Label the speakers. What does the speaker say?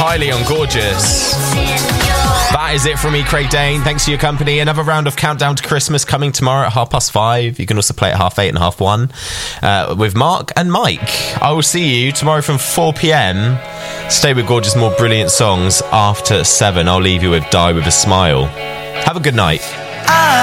Speaker 1: Riley on Gorgeous. That is it from me, Craig Dane. Thanks for your company. Another round of Countdown to Christmas coming tomorrow at 5:30. You can also play at 8:30 and 1:30 with Mark and Mike. I will see you tomorrow from 4 p.m. Stay with Gorgeous, more brilliant songs after 7. I'll leave you with Die With A Smile. Have a good night.